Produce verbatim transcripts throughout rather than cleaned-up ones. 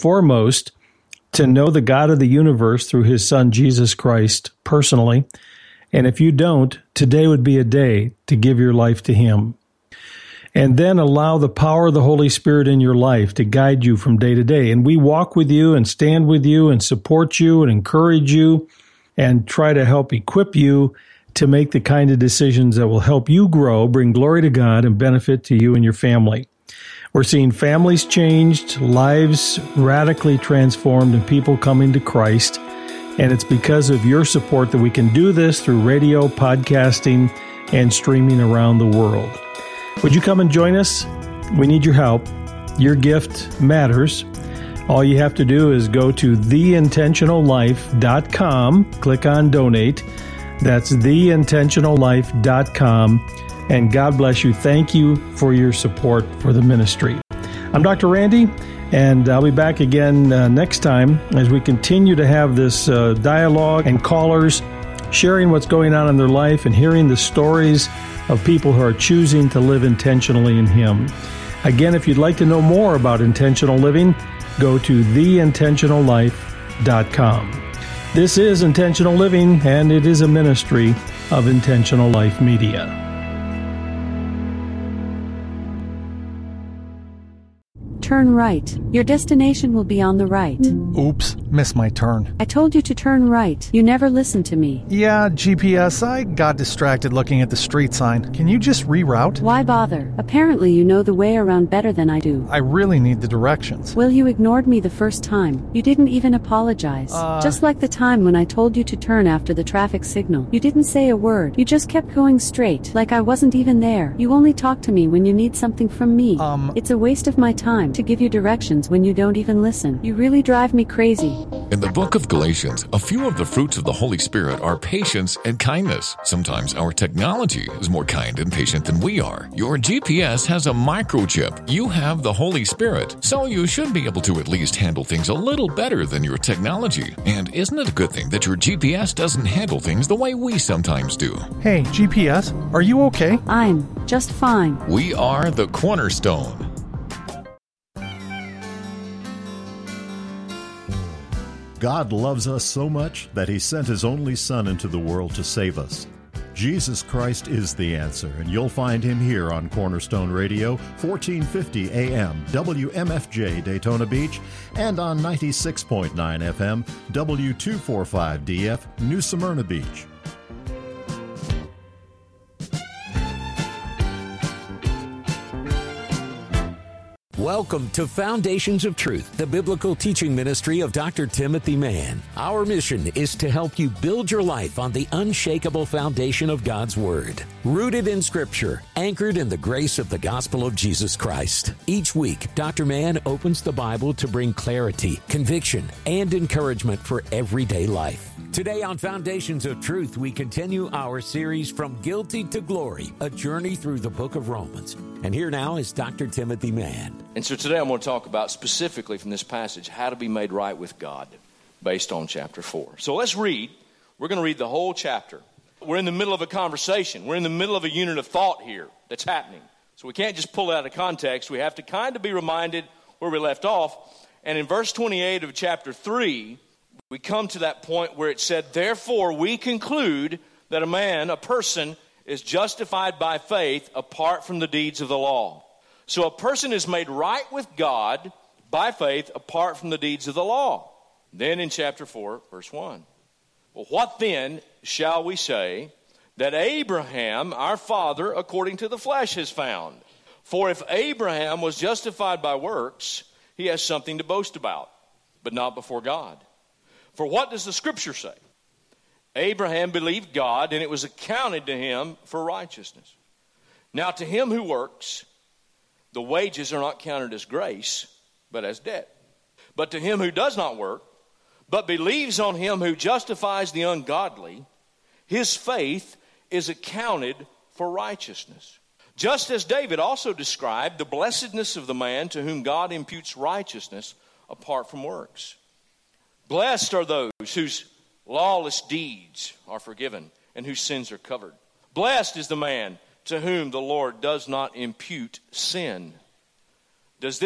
foremost to know the God of the universe through his son, Jesus Christ, personally. And if you don't, today would be a day to give your life to him. And then allow the power of the Holy Spirit in your life to guide you from day to day. And we walk with you and stand with you and support you and encourage you and try to help equip you to make the kind of decisions that will help you grow, bring glory to God, and benefit to you and your family. We're seeing families changed, lives radically transformed, and people coming to Christ. And it's because of your support that we can do this through radio, podcasting, and streaming around the world. Would you come and join us? We need your help. Your gift matters. All you have to do is go to the intentional life dot com, click on donate. That's the intentional life dot com. And God bless you. Thank you for your support for the ministry. I'm Doctor Randy, and I'll be back again uh, next time as we continue to have this uh, dialogue and callers sharing what's going on in their life and hearing the stories of people who are choosing to live intentionally in him. Again, if you'd like to know more about intentional living, go to the intentional life dot com. This is Intentional Living, and it is a ministry of Intentional Life Media. Turn right. Your destination will be on the right. Oops, missed my turn. I told you to turn right. You never listened to me. Yeah, G P S, I got distracted looking at the street sign. Can you just reroute? Why bother? Apparently you know the way around better than I do. I really need the directions. Well, you ignored me the first time. You didn't even apologize. Uh... Just like the time when I told you to turn after the traffic signal. You didn't say a word. You just kept going straight, like I wasn't even there. You only talk to me when you need something from me. Um... It's a waste of my time to give you directions when you don't even listen. You really drive me crazy. In the book of Galatians, a few of the fruits of the Holy Spirit are patience and kindness. Sometimes our technology is more kind and patient than we are. Your G P S has a microchip. You have the Holy Spirit, so you should be able to at least handle things a little better than your technology. And isn't it a good thing that your G P S doesn't handle things the way we sometimes do? Hey, G P S, are you okay? I'm just fine. We are the Cornerstone. God loves us so much that he sent his only Son into the world to save us. Jesus Christ is the answer, and you'll find him here on Cornerstone Radio, fourteen fifty A M, W M F J Daytona Beach, and on ninety-six point nine F M, W two forty-five D F, New Smyrna Beach. Welcome to Foundations of Truth, the biblical teaching ministry of Doctor Timothy Mann. Our mission is to help you build your life on the unshakable foundation of God's Word, rooted in Scripture, anchored in the grace of the gospel of Jesus Christ. Each week, Doctor Mann opens the Bible to bring clarity, conviction, and encouragement for everyday life. Today on Foundations of Truth, we continue our series From Guilty to Glory, a journey through the book of Romans. And here now is Doctor Timothy Mann. And so today I'm going to talk about specifically from this passage how to be made right with God based on chapter four. So let's read. We're going to read the whole chapter. We're in the middle of a conversation. We're in the middle of a unit of thought here that's happening. So we can't just pull it out of context. We have to kind of be reminded where we left off. And in verse twenty-eight of chapter three, we come to that point where it said, therefore we conclude that a man, a person, is justified by faith apart from the deeds of the law. So a person is made right with God by faith apart from the deeds of the law. Then in chapter four, verse one. Well, what then shall we say that Abraham, our father, according to the flesh, has found? For if Abraham was justified by works, he has something to boast about, but not before God. For what does the Scripture say? Abraham believed God, and it was accounted to him for righteousness. Now to him who works, the wages are not counted as grace, but as debt. But to him who does not work, but believes on him who justifies the ungodly, his faith is accounted for righteousness. Just as David also described the blessedness of the man to whom God imputes righteousness apart from works. Blessed are those whose lawless deeds are forgiven and whose sins are covered. Blessed is the man to whom the Lord does not impute sin. Does this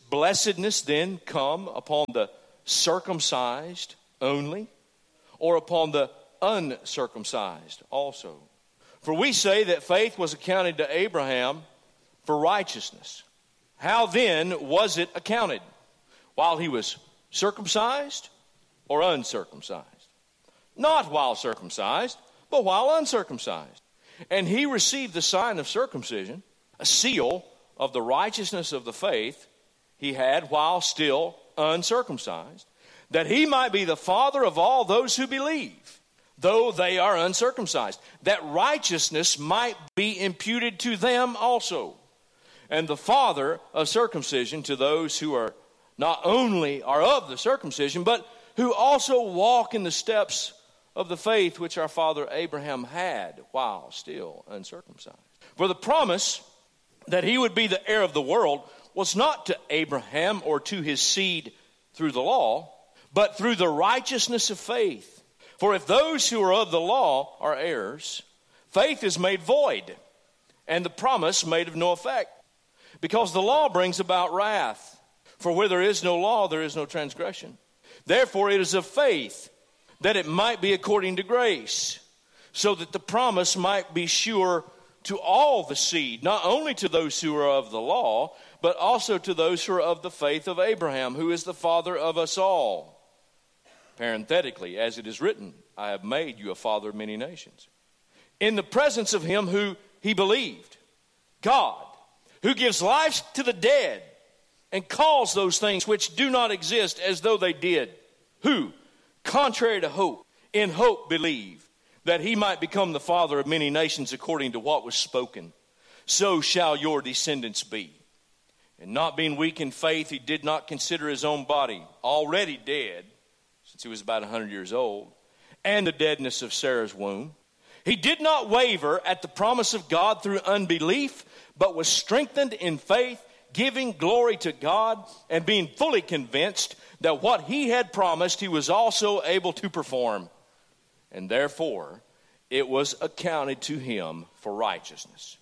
blessedness then come upon the circumcised only, or upon the uncircumcised also? For we say that faith was accounted to Abraham for righteousness. How then was it accounted? While he was circumcised or uncircumcised? Not while circumcised, but while uncircumcised. And he received the sign of circumcision, a seal of the righteousness of the faith he had while still uncircumcised, that he might be the father of all those who believe, though they are uncircumcised, that righteousness might be imputed to them also, and the father of circumcision to those who are not only are of the circumcision, but who also walk in the steps of the faith which our father Abraham had while still uncircumcised. For the promise that he would be the heir of the world was not to Abraham or to his seed through the law, but through the righteousness of faith. For if those who are of the law are heirs, faith is made void, and the promise made of no effect, because the law brings about wrath. For where there is no law, there is no transgression. Therefore it is of faith, that it might be according to grace, so that the promise might be sure to all the seed, not only to those who are of the law, but also to those who are of the faith of Abraham, who is the father of us all. Parenthetically, as it is written, I have made you a father of many nations. In the presence of him who he believed, God, who gives life to the dead, and calls those things which do not exist as though they did, who, contrary to hope, in hope believe, that he might become the father of many nations according to what was spoken. So shall your descendants be. And not being weak in faith, he did not consider his own body already dead, since he was about one hundred years old, and the deadness of Sarah's womb. He did not waver at the promise of God through unbelief, but was strengthened in faith, giving glory to God, and being fully convinced that what he had promised he was also able to perform. And therefore it was accounted to him for righteousness.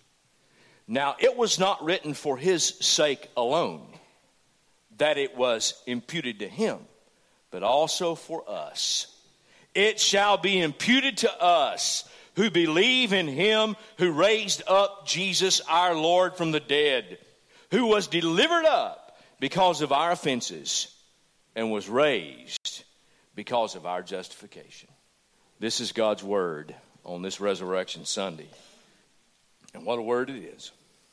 Now it was not written for his sake alone that it was imputed to him, but also for us. It shall be imputed to us who believe in him who raised up Jesus our Lord from the dead, who was delivered up because of our offenses and was raised because of our justification. This is God's word on this Resurrection Sunday. And what a word it is.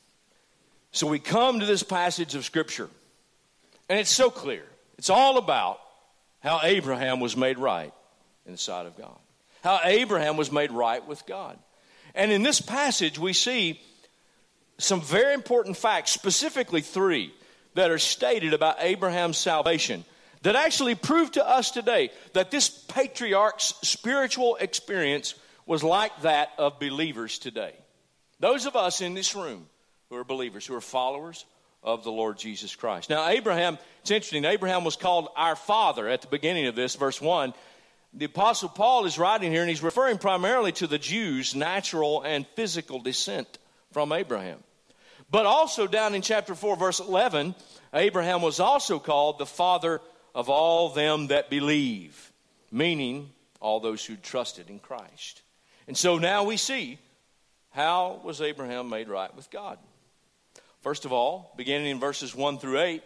So we come to this passage of Scripture, and it's so clear. It's all about how Abraham was made right in the sight of God. How Abraham was made right with God. And in this passage we see some very important facts, specifically three, that are stated about Abraham's salvation that actually prove to us today that this patriarch's spiritual experience was like that of believers today. Those of us in this room who are believers, who are followers of the Lord Jesus Christ. Now Abraham, it's interesting, Abraham was called our father at the beginning of this, verse one. The Apostle Paul is writing here, and he's referring primarily to the Jews' natural and physical descent from Abraham. But also down in chapter four, verse eleven, Abraham was also called the father of all them that believe, meaning all those who trusted in Christ. And so now we see, how was Abraham made right with God? First of all, beginning in verses one through eight,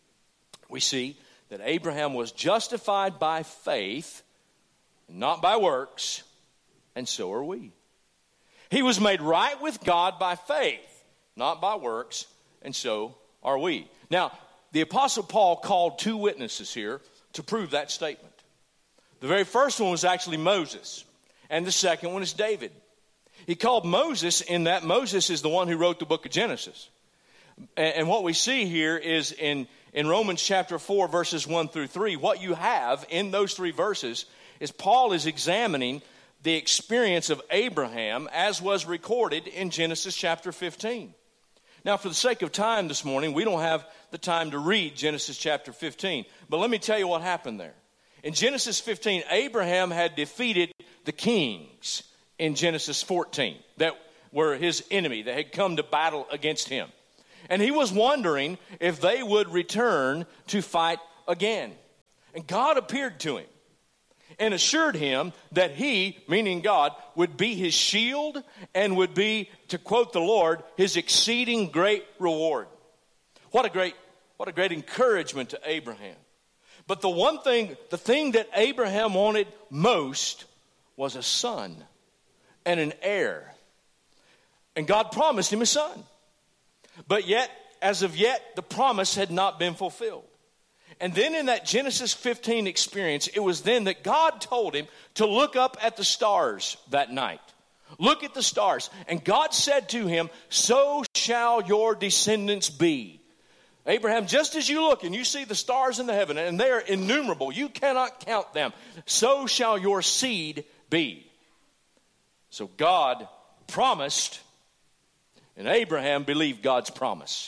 we see that Abraham was justified by faith, not by works, and so are we. He was made right with God by faith, not by works, and so are we. Now, the Apostle Paul called two witnesses here to prove that statement. The very first one was actually Moses, and the second one is David. He called Moses in that Moses is the one who wrote the book of Genesis. And what we see here is in, in Romans chapter four, verses one through three, what you have in those three verses is Paul is examining the experience of Abraham as was recorded in Genesis chapter fifteen. Now, for the sake of time this morning, we don't have the time to read Genesis chapter fifteen. But let me tell you what happened there. In Genesis fifteen, Abraham had defeated the kings in Genesis fourteen that were his enemy, that had come to battle against him. And he was wondering if they would return to fight again. And God appeared to him and assured him that he, meaning God, would be his shield and would be, to quote the Lord, his exceeding great reward. What a great, what a great encouragement to Abraham. But the one thing, the thing that Abraham wanted most was a son and an heir. And God promised him a son. But yet, as of yet, the promise had not been fulfilled. And then in that Genesis fifteen experience, it was then that God told him to look up at the stars that night. Look at the stars. And God said to him, so shall your descendants be. Abraham, just as you look and you see the stars in the heaven, and they are innumerable, you cannot count them, so shall your seed be. So God promised, and Abraham believed God's promise.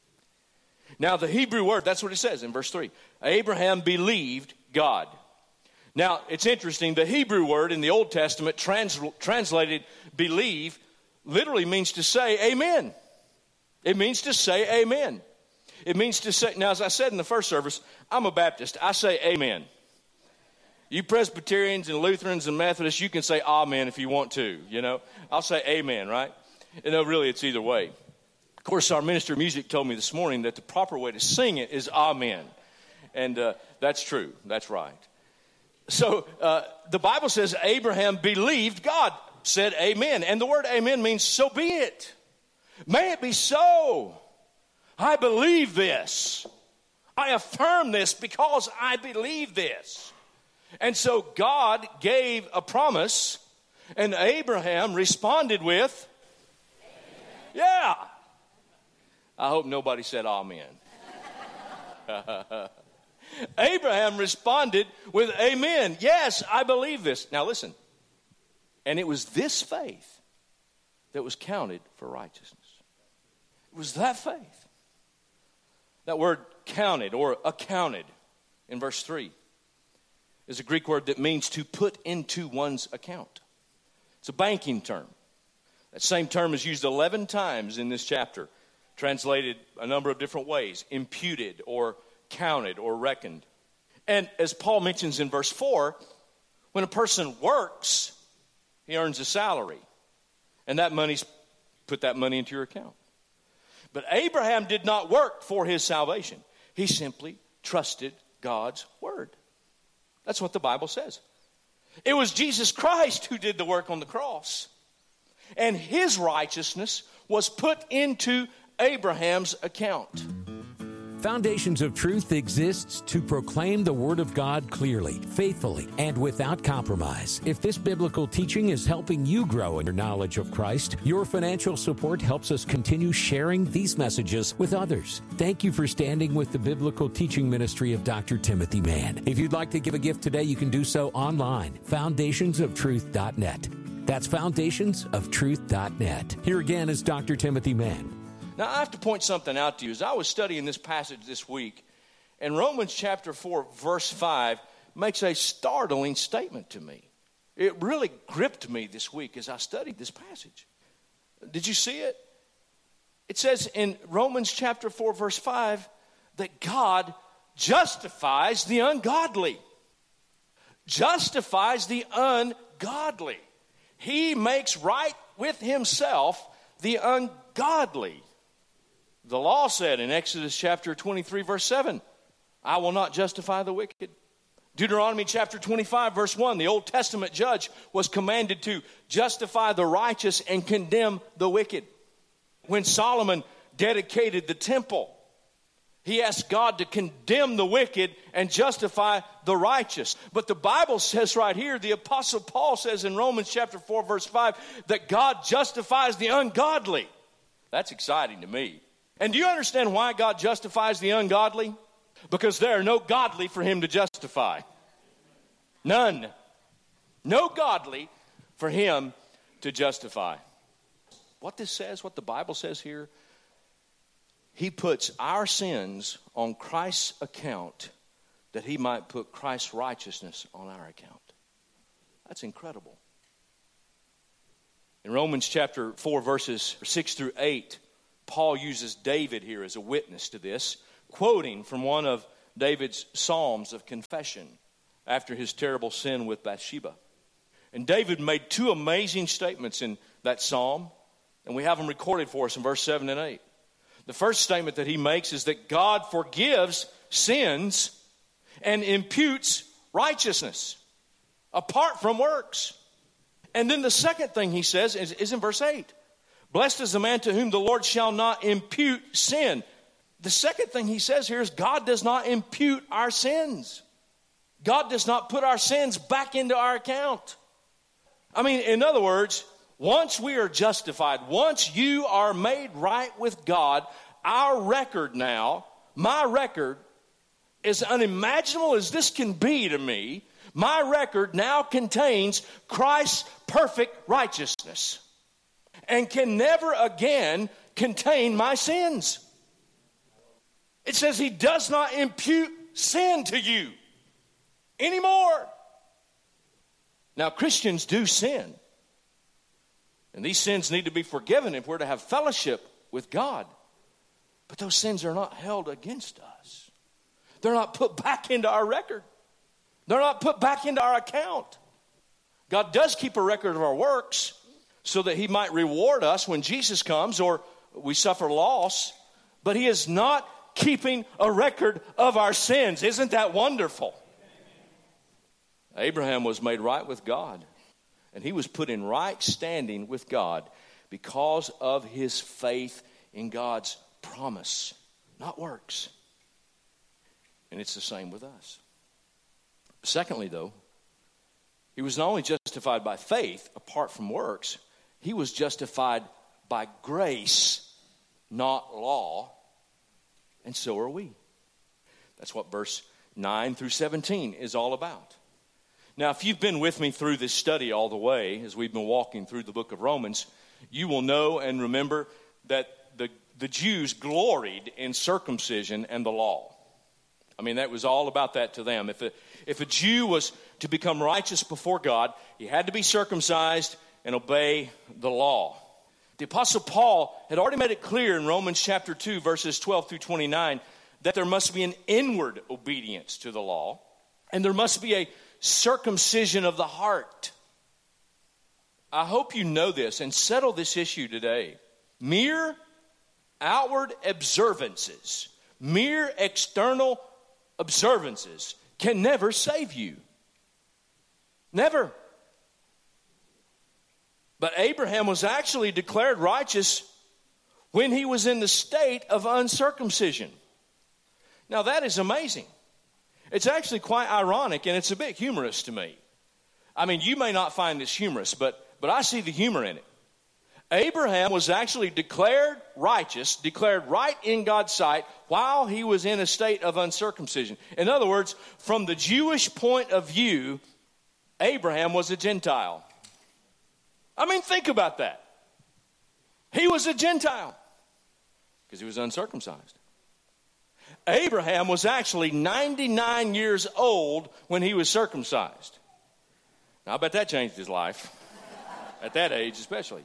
Now the Hebrew word, that's what it says in verse three. Abraham believed God. Now it's interesting, the Hebrew word in the Old Testament trans, translated believe literally means to say amen. It means to say amen. It means to say, now as I said in the first service, I'm a Baptist. I say amen. You Presbyterians and Lutherans and Methodists, you can say amen if you want to, you know. I'll say amen, right? You know, really it's either way. Of course, our minister of music told me this morning that the proper way to sing it is amen. And uh, that's true. That's right. So uh, the Bible says Abraham believed God, said amen. And the word amen means so be it. May it be so. I believe this. I affirm this because I believe this. And so God gave a promise, and Abraham responded with, yeah. I hope nobody said amen. Abraham responded with amen. Yes, I believe this. Now listen. And it was this faith that was counted for righteousness. It was that faith. That word counted or accounted in verse three is a Greek word that means to put into one's account. It's a banking term. That same term is used eleven times in this chapter, translated a number of different ways, imputed or counted or reckoned. And as Paul mentions in verse four, when a person works, he earns a salary. And that money's, put that money into your account. But Abraham did not work for his salvation. He simply trusted God's word. That's what the Bible says. It was Jesus Christ who did the work on the cross. And his righteousness was put into Abraham's account. Foundations of Truth exists to proclaim the Word of God clearly, faithfully, and without compromise. If this biblical teaching is helping you grow in your knowledge of Christ, your financial support helps us continue sharing these messages with others. Thank you for standing with the biblical teaching ministry of Doctor Timothy Mann. If you'd like to give a gift today, you can do so online, foundations of truth dot net. That's foundations of truth dot net. Here again is Doctor Timothy Mann. Now, I have to point something out to you. As I was studying this passage this week, and Romans chapter four, verse five makes a startling statement to me. It really gripped me this week as I studied this passage. Did you see it? It says in Romans chapter four, verse five, that God justifies the ungodly. Justifies the ungodly. He makes right with himself the ungodly. The law said in Exodus chapter twenty-three, verse seven, I will not justify the wicked. Deuteronomy chapter twenty-five, verse one, the Old Testament judge was commanded to justify the righteous and condemn the wicked. When Solomon dedicated the temple, he asked God to condemn the wicked and justify the righteous. But the Bible says right here, the Apostle Paul says in Romans chapter four, verse five, that God justifies the ungodly. That's exciting to me. And do you understand why God justifies the ungodly? Because there are no godly for him to justify. None. No godly for him to justify. What this says, what the Bible says here, he puts our sins on Christ's account that he might put Christ's righteousness on our account. That's incredible. In Romans chapter four, verses six through eight, Paul uses David here as a witness to this, quoting from one of David's psalms of confession after his terrible sin with Bathsheba. And David made two amazing statements in that psalm, and we have them recorded for us in verse seven and eight. The first statement that he makes is that God forgives sins and imputes righteousness apart from works. And then the second thing he says is, is in verse eight. Blessed is the man to whom the Lord shall not impute sin. The second thing he says here is God does not impute our sins. God does not put our sins back into our account. I mean, in other words, once we are justified, once you are made right with God, our record now, my record, as unimaginable as this can be to me, my record now contains Christ's perfect righteousness and can never again contain my sins. It says he does not impute sin to you anymore. Now, Christians do sin. And these sins need to be forgiven if we're to have fellowship with God. But those sins are not held against us. They're not put back into our record. They're not put back into our account. God does keep a record of our works so that he might reward us when Jesus comes or we suffer loss. But he is not keeping a record of our sins. Isn't that wonderful? Abraham was made right with God. And he was put in right standing with God because of his faith in God's promise, not works. And it's the same with us. Secondly, though, he was not only justified by faith apart from works, he was justified by grace, not law, and so are we. That's what verse nine through seventeen is all about. Now, if you've been with me through this study all the way, as we've been walking through the book of Romans, you will know and remember that the, the Jews gloried in circumcision and the law. I mean, that was all about that to them. If a, if a Jew was to become righteous before God, he had to be circumcised and obey the law. The Apostle Paul had already made it clear in Romans chapter two, verses twelve through twenty-nine, that there must be an inward obedience to the law, and there must be a circumcision of the heart. I hope you know this and settle this issue today. Mere outward observances, mere external observances can never save you. Never. But Abraham was actually declared righteous when he was in the state of uncircumcision. Now that is amazing. It's actually quite ironic, and it's a bit humorous to me. I mean, you may not find this humorous, but, but I see the humor in it. Abraham was actually declared righteous, declared right in God's sight, while he was in a state of uncircumcision. In other words, from the Jewish point of view, Abraham was a Gentile. I mean, think about that. He was a Gentile because he was uncircumcised. Abraham was actually ninety-nine years old when he was circumcised. Now, I bet that changed his life, at that age especially.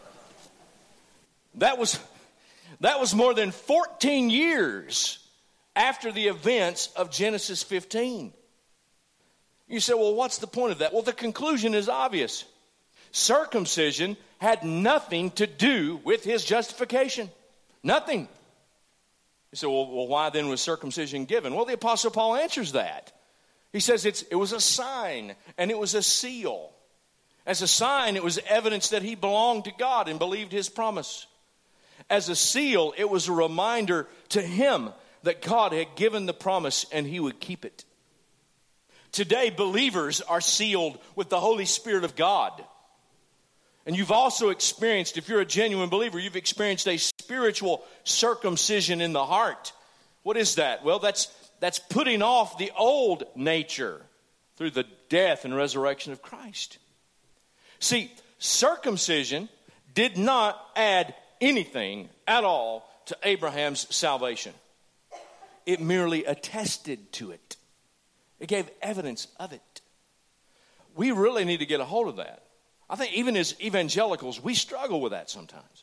That was, that was more than fourteen years after the events of Genesis fifteen. You say, well, what's the point of that? Well, the conclusion is obvious. Circumcision had nothing to do with his justification. Nothing. You say, well, well, why then was circumcision given? Well, the Apostle Paul answers that. He says it's, it was a sign and it was a seal. As a sign, it was evidence that he belonged to God and believed his promise. As a seal, it was a reminder to him that God had given the promise and he would keep it. Today, believers are sealed with the Holy Spirit of God. And you've also experienced, if you're a genuine believer, you've experienced a spiritual circumcision in the heart. What is that? Well, that's that's putting off the old nature through the death and resurrection of Christ. See, circumcision did not add anything at all to Abraham's salvation. It merely attested to it. It gave evidence of it. We really need to get a hold of that. I think even as evangelicals, we struggle with that sometimes.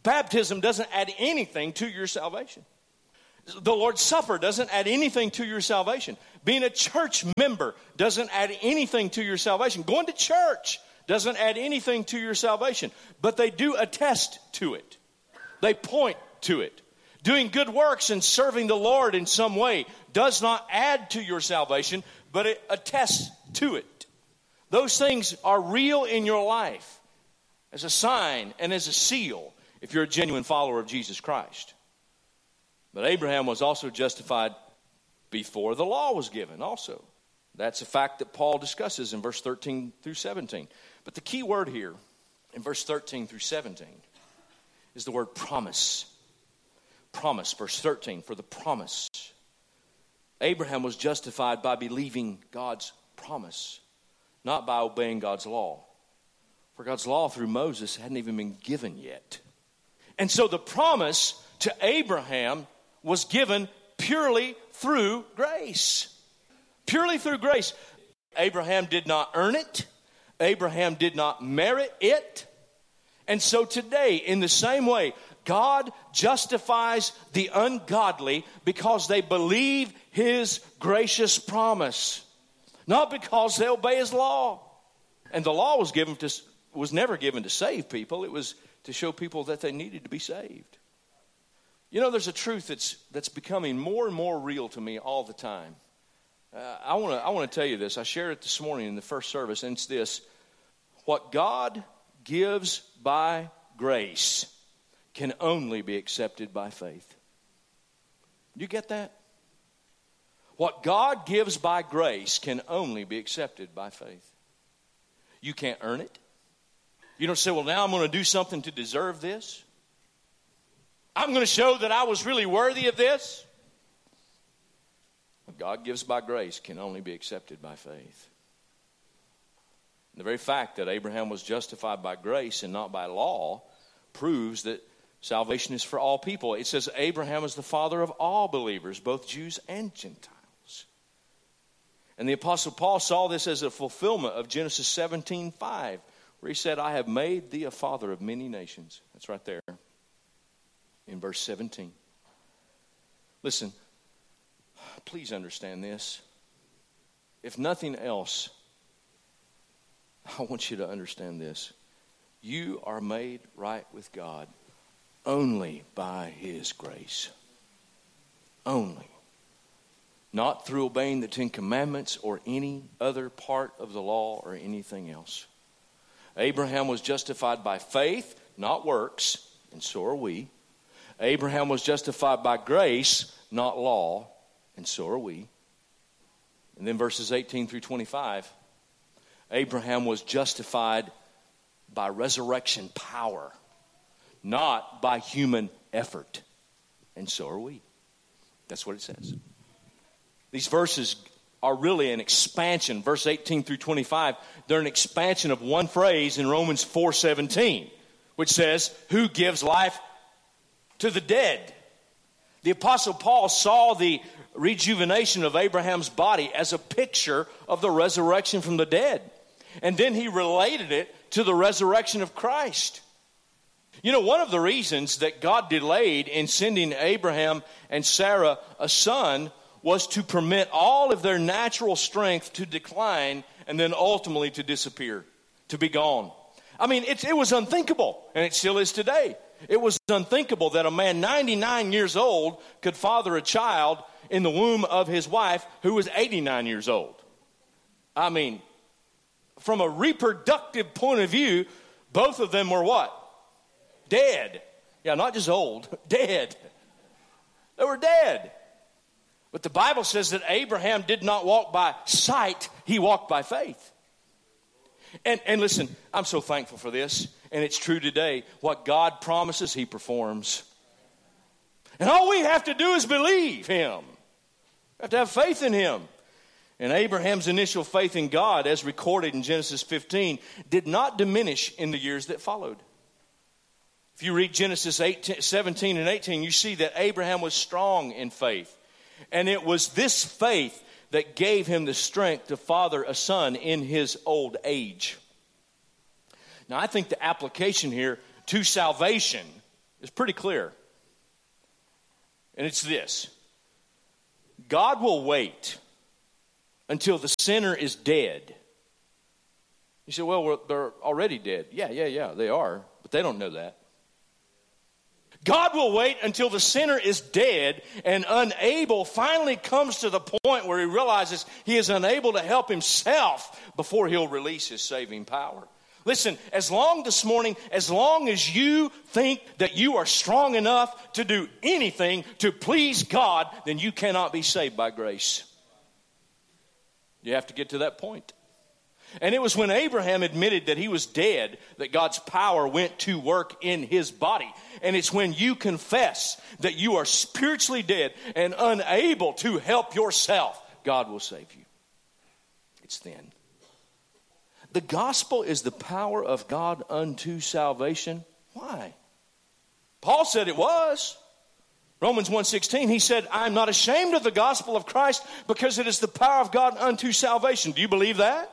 Baptism doesn't add anything to your salvation. The Lord's Supper doesn't add anything to your salvation. Being a church member doesn't add anything to your salvation. Going to church doesn't add anything to your salvation. But they do attest to it. They point to it. Doing good works and serving the Lord in some way does not add to your salvation, but it attests to it. Those things are real in your life as a sign and as a seal if you're a genuine follower of Jesus Christ. But Abraham was also justified before the law was given also. That's a fact that Paul discusses in verse thirteen through seventeen. But the key word here in verse thirteen through seventeen is the word promise. Promise, verse thirteen, for the promise. Abraham was justified by believing God's promise, not by obeying God's law. For God's law through Moses hadn't even been given yet. And so the promise to Abraham was given purely through grace. Purely through grace. Abraham did not earn it. Abraham did not merit it. And so today, in the same way, God justifies the ungodly because they believe his gracious promise, not because they obey his law. And the law was given to was never given to save people. It was to show people that they needed to be saved. You know, there's a truth that's that's becoming more and more real to me all the time. Uh, I want to I want to tell you this. I shared it this morning in the first service, and it's this: what God gives by grace can only be accepted by faith. You get that? What God gives by grace can only be accepted by faith. You can't earn it. You don't say, well, now I'm going to do something to deserve this. I'm going to show that I was really worthy of this. What God gives by grace can only be accepted by faith. And the very fact that Abraham was justified by grace and not by law proves that salvation is for all people. It says Abraham is the father of all believers, both Jews and Gentiles. And the Apostle Paul saw this as a fulfillment of Genesis seventeen five, where he said, I have made thee a father of many nations. That's right there in verse seventeen. Listen, please understand this. If nothing else, I want you to understand this. You are made right with God only by his grace. Only. Not through obeying the Ten Commandments or any other part of the law or anything else. Abraham was justified by faith, not works, and so are we. Abraham was justified by grace, not law, and so are we. And then verses eighteen through twenty-five, Abraham was justified by resurrection power, not by human effort. And so are we. That's what it says. These verses are really an expansion. Verse eighteen through twenty-five, they're an expansion of one phrase in Romans four seventeen, which says, who gives life to the dead? The Apostle Paul saw the rejuvenation of Abraham's body as a picture of the resurrection from the dead. And then he related it to the resurrection of Christ. You know, one of the reasons that God delayed in sending Abraham and Sarah a son was to permit all of their natural strength to decline and then ultimately to disappear, to be gone. I mean, it, it was unthinkable, and it still is today. It was unthinkable that a man ninety-nine years old could father a child in the womb of his wife who was eighty-nine years old. I mean, from a reproductive point of view, both of them were what? Dead. Yeah, not just old, dead. They were dead. But the Bible says that Abraham did not walk by sight, he walked by faith. And, and listen, I'm so thankful for this, and it's true today. What God promises, he performs. And all we have to do is believe him. We have to have faith in him. And Abraham's initial faith in God, as recorded in Genesis fifteen, did not diminish in the years that followed. If you read Genesis eighteen, seventeen and eighteen, you see that Abraham was strong in faith. And it was this faith that gave him the strength to father a son in his old age. Now, I think the application here to salvation is pretty clear. And it's this. God will wait until the sinner is dead. You say, well, they're already dead. Yeah, yeah, yeah, they are, but they don't know that. God will wait until the sinner is dead and unable, finally comes to the point where he realizes he is unable to help himself before he'll release his saving power. Listen, as long this morning, as long as you think that you are strong enough to do anything to please God, then you cannot be saved by grace. You have to get to that point. And it was when Abraham admitted that he was dead that God's power went to work in his body. And it's when you confess that you are spiritually dead and unable to help yourself, God will save you. It's then. The gospel is the power of God unto salvation. Why? Paul said it was. Romans one sixteen, he said, I'm not ashamed of the gospel of Christ because it is the power of God unto salvation. Do you believe that?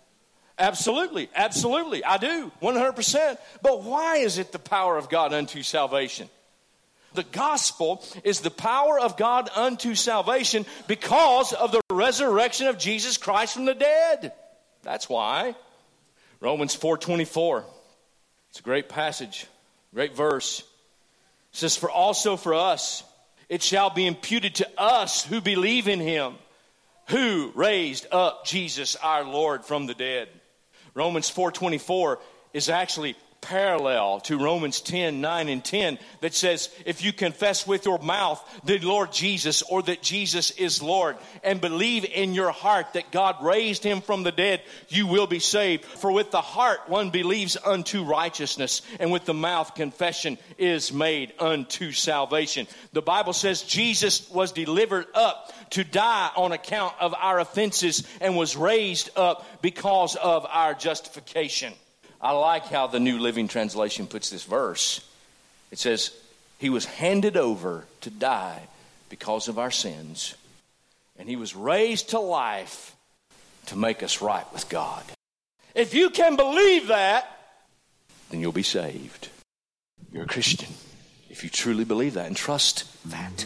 Absolutely, absolutely, I do, one hundred percent. But why is it the power of God unto salvation? The gospel is the power of God unto salvation because of the resurrection of Jesus Christ from the dead. That's why. Romans four twenty-four, it's a great passage, great verse. It says, for also for us it shall be imputed to us who believe in him, who raised up Jesus our Lord from the dead. Romans four twenty-four is actually parallel to Romans ten nine and ten that says, if you confess with your mouth the Lord Jesus, or that Jesus is Lord, and believe in your heart that God raised him from the dead, you will be saved. For with the heart one believes unto righteousness, and with the mouth confession is made unto salvation. The Bible says Jesus was delivered up to die on account of our offenses and was raised up because of our justification. I like how the New Living Translation puts this verse. It says, he was handed over to die because of our sins, and he was raised to life to make us right with God. If you can believe that, then you'll be saved. You're a Christian if you truly believe that and trust that.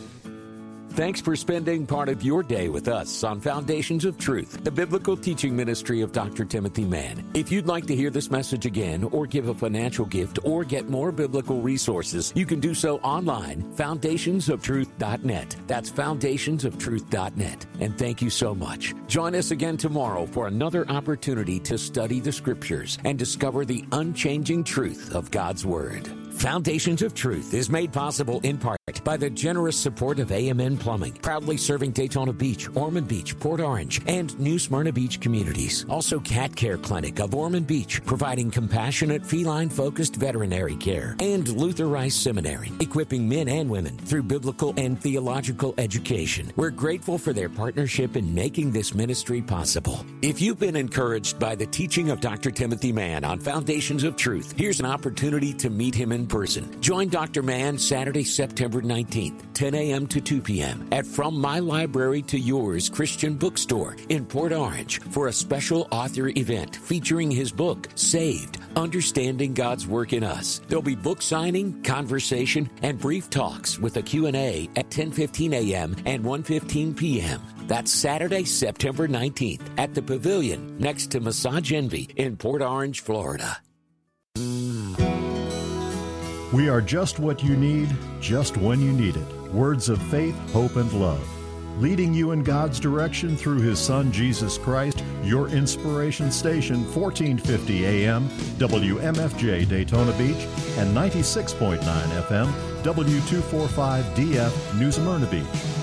Thanks for spending part of your day with us on Foundations of Truth, the biblical teaching ministry of Doctor Timothy Mann. If you'd like to hear this message again, or give a financial gift, or get more biblical resources, you can do so online, foundations of truth dot net. That's foundations of truth dot net. And thank you so much. Join us again tomorrow for another opportunity to study the Scriptures and discover the unchanging truth of God's Word. Foundations of Truth is made possible in part by the generous support of A M N Plumbing, proudly serving Daytona Beach, Ormond Beach, Port Orange, and New Smyrna Beach communities. Also, Cat Care Clinic of Ormond Beach, providing compassionate, feline-focused veterinary care. And Luther Rice Seminary, equipping men and women through biblical and theological education. We're grateful for their partnership in making this ministry possible. If you've been encouraged by the teaching of Doctor Timothy Mann on Foundations of Truth, here's an opportunity to meet him in person. Join Doctor Mann Saturday, September nineteenth, ten a.m. to two p.m. at From My Library to Yours Christian Bookstore in Port Orange for a special author event featuring his book, Saved, Understanding God's Work in Us. There'll be book signing, conversation, and brief talks with a Q and A at ten fifteen a.m. and one fifteen p.m. That's Saturday, September nineteenth at the Pavilion next to Massage Envy in Port Orange, Florida. We are just what you need, just when you need it. Words of faith, hope, and love. Leading you in God's direction through His Son, Jesus Christ, your inspiration station, fourteen fifty a.m., W M F J Daytona Beach, and ninety-six point nine F M, W two forty-five D F New Smyrna Beach.